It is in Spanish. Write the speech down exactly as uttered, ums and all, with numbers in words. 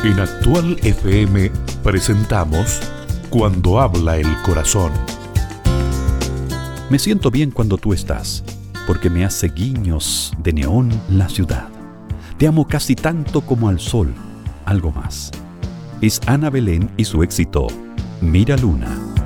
En Actual F M presentamos Cuando habla el corazón. Me siento bien cuando tú estás, porque me hace guiños de neón la ciudad. Te amo casi tanto como al sol, algo más. Es Ana Belén y su éxito, Mira Luna.